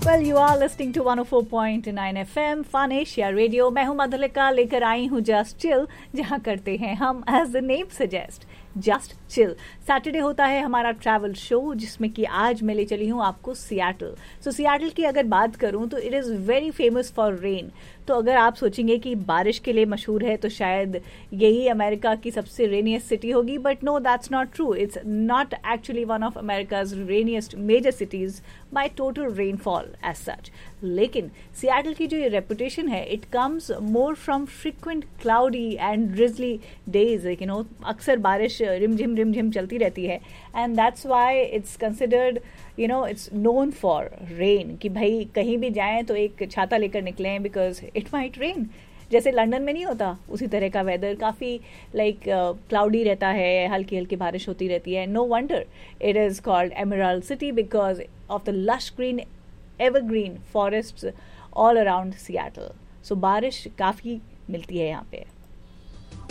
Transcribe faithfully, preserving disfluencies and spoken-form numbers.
Well, you are listening to one oh four point nine F M Fun Asia Radio. मैं हूँ मधुलिका, लेकर आई हूँ just chill, जहाँ करते हैं हम as the name suggest just chill. Saturday होता है हमारा ट्रैवल शो, जिसमें कि आज मैं ले चली हूँ आपको सियाटल. सो सियाटल की अगर बात करूँ तो it is very famous for rain. तो अगर आप सोचेंगे कि बारिश के लिए मशहूर है तो शायद यही अमेरिका की सबसे रेनियस्ट सिटी होगी, but no, that's not true. It's not actually one of America's रेनियस्ट major cities by total rainfall as such. लेकिन सियाटल की जो ये रेपुटेशन है, it comes more from frequent cloudy and drizzly days. You know, अक्सर बारिश रिमझिम रिमझिम चलती रहती है, and that's why it's considered, you know, it's known for rain. कि भाई कहीं भी जाएं तो एक छाता लेकर निकलें, बिकॉज इट माइट रेन. जैसे लंदन में नहीं होता, उसी तरह का वेदर काफ़ी लाइक क्लाउडी रहता है, हल्की हल्की बारिश होती रहती है. No wonder it is called emerald city because of the lush green evergreen forests all around Seattle. So बारिश काफ़ी मिलती है यहाँ पे.